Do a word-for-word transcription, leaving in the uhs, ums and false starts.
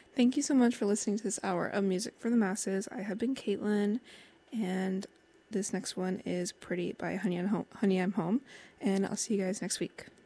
Thank you so much for listening to this hour of Music for the Masses. I have been Caitlin, and this next one is Pretty by Honey, I'm Home, Honey I'm Home, and I'll see you guys next week.